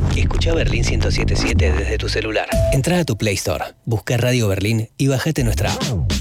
Escucha Berlín 107.7 desde tu celular. Entrá a tu Play Store, busca Radio Berlín y bajate nuestra app.